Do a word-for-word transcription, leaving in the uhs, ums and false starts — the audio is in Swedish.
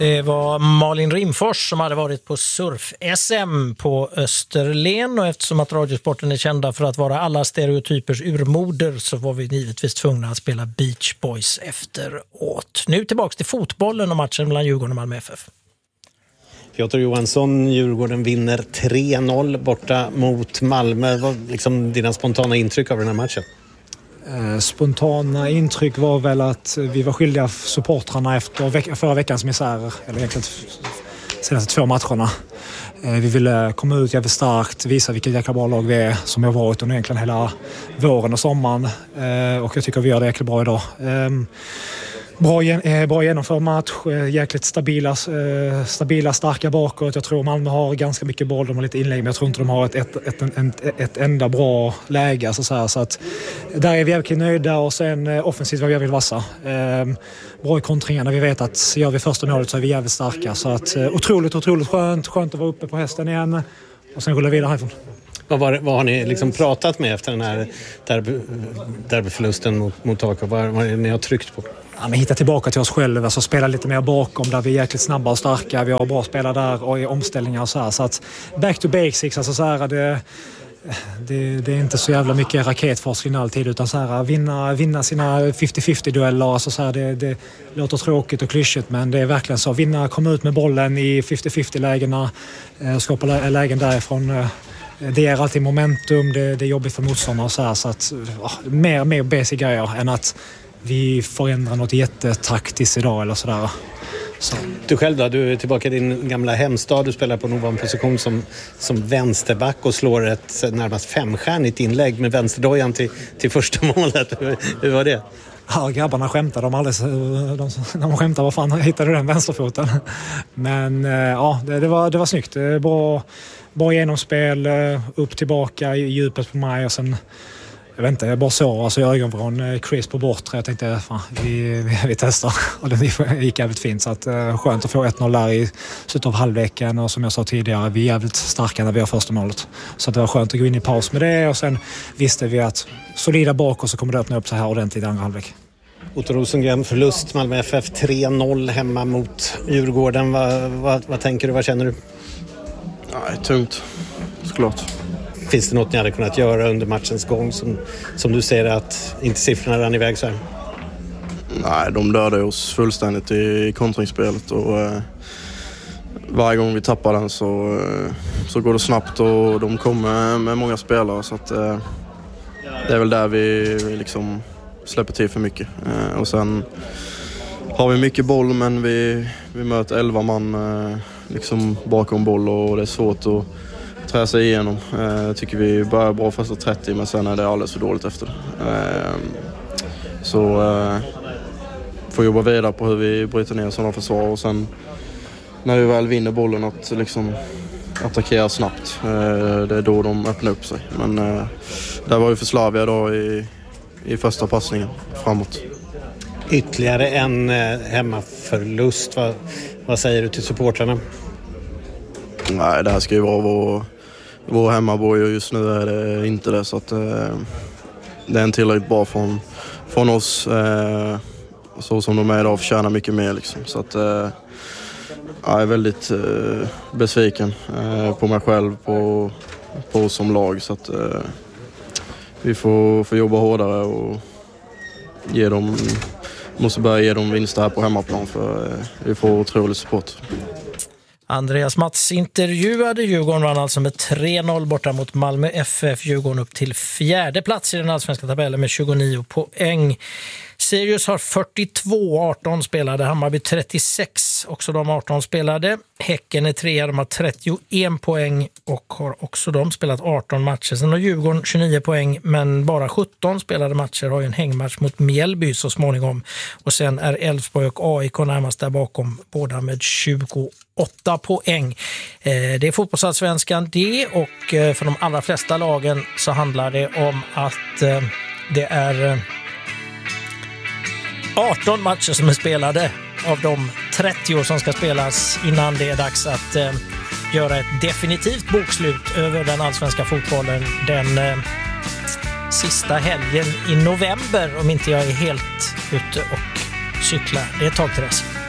Det var Malin Rimfors som hade varit på surf-S M på Österlen, och eftersom att Radiosporten är kända för att vara alla stereotypers urmoder så var vi givetvis tvungna att spela Beach Boys efteråt. Nu tillbaka till fotbollen och matchen mellan Djurgården och Malmö F F. Piotr Johansson, Djurgården vinner tre noll borta mot Malmö. Vad var liksom dina spontana intryck av den här matchen? Spontana intryck var väl att vi var skyldiga supportrarna efter veck- förra veckans misärer, eller egentligen senaste två matcherna. Vi ville komma ut jävligt starkt, visa vilket jäkla bra lag vi är, som jag varit under egentligen hela våren och sommaren, och jag tycker vi gör det jäkla bra idag. Bra, bra genomförd match, jäkligt stabila, stabila, starka bakåt. Jag tror Malmö har ganska mycket boll, de har lite inlägg, men jag tror inte de har ett, ett, ett, ett, ett enda bra läge. Så, så, här. Så att där är vi jävligt nöjda, och sen offensivt var vi jävligt vassa. Bra i kontringarna, vi vet att gör vi första målet så är vi jävligt starka. Så att otroligt, otroligt skönt, skönt att vara uppe på hästen igen, och sen rulla vidare härifrån. Vad, var, vad har ni liksom pratat med efter den här derby, derbyförlusten mot, mot A K? Vad, vad är det ni har tryckt på? Ja, men hitta tillbaka till oss själva, alltså spela lite mer bakom där vi är jäkligt snabba och starka. Vi har bra spelare där och i omställningar och så här. Så att back to basics, alltså så här, det, det, det är inte så jävla mycket raketforskning alltid, utan så här, vinna, vinna sina femtio femtio dueller. Alltså så här, det, det låter tråkigt och klyschigt, men det är verkligen så. Vinna, komma ut med bollen i femtio femtio lägena, skapa lägen därifrån. Det är alltid momentum, det, det är jobbigt för motståndare och så här. Så att, ja, mer, mer basic grejer än att vi förändrar något jättetaktiskt idag eller sådär. Så. Du själv då? Du är tillbaka i din gamla hemstad. Du spelar på en ovan position som, som vänsterback och slår ett närmast femstjärnigt inlägg med vänsterdojan till, till första målet. Hur, hur var det? Ja, grabbarna skämtade. De alldeles, de, när man skämtar, vad fan hittade du den vänsterfoten? Men ja, det, det, var, det var snyggt. Det var bra, bra genomspel, upp tillbaka i djupet på mig, och sen jag vet inte, jag bara så alltså, i ögonvrån Chris på bortre. Jag tänkte, fan, vi, vi, vi testar. Och det gick jävligt fint. Så att, skönt att få ett noll där i slutet av halvleken. Och som jag sa tidigare, vi är jävligt starka när vi har första målet. Så att det var skönt att gå in i paus med det. Och sen visste vi att solida bak, och så kommer det öppna upp så här ordentligt i andra halvlek. Otto Rosengren, förlust, Malmö F F tre noll hemma mot Djurgården. Vad, vad, vad tänker du, vad känner du? Nej, tungt, såklart. Finns det något ni hade kunnat göra under matchens gång som, som du ser att inte siffrorna rann iväg så här? Nej, de dödade oss fullständigt i kontringsspelet, och eh, varje gång vi tappar den så, eh, så går det snabbt, och de kommer med många spelare, så att eh, det är väl där vi, vi liksom släpper till för mycket. Eh, och sen har vi mycket boll, men vi, vi möter elva man eh, liksom bakom boll, och det är svårt att trä sig igenom. Jag eh, tycker vi börjar bra första trettio, men sen är det alldeles för dåligt efter det. Eh, så eh, får jobba vidare på hur vi bryter ner sådana försvar, och sen när vi väl vinner bollen att liksom attackera snabbt. Eh, det är då de öppnar upp sig. Men eh, där var vi för slaviga då i, i första passningen framåt. Ytterligare en eh, hemmaförlust. Vad, vad säger du till supportrarna? Nej, det här ska ju vara vår, vår hemmaborg, och just nu är det inte det. Så att, eh, det är en tillräckligt bra från, från oss. Eh, så som de är idag förtjänar mycket mer. Liksom. Så att, eh, jag är väldigt eh, besviken eh, på mig själv, på, på oss som lag. Så att, eh, vi får, får jobba hårdare och ge dem, måste börja ge dem vinster här på hemmaplan, för eh, vi får otroligt support. Andreas Mats intervjuade. Djurgården vann alltså med tre noll borta mot Malmö F F. Djurgården upp till fjärde plats i den allsvenska tabellen med tjugonio poäng. Sirius har fyrtiotvå, arton spelade. Hammarby trettiosex, också de arton spelade. Häcken är trea, de har trettioen poäng och har också de spelat arton matcher. Sen har Djurgården tjugonio poäng, men bara sjutton spelade matcher, har ju en hängmatch mot Mjällby så småningom. Och sen är Elfsborg och A I K närmast där bakom, båda med tjugoåtta poäng. Det är fotbollsallsvenskan det, och för de allra flesta lagen så handlar det om att det är arton matcher som är spelade av de trettio som ska spelas innan det är dags att eh, göra ett definitivt bokslut över den allsvenska fotbollen den eh, sista helgen i november, om inte jag är helt ute och cyklar. Det är ett tag till dess.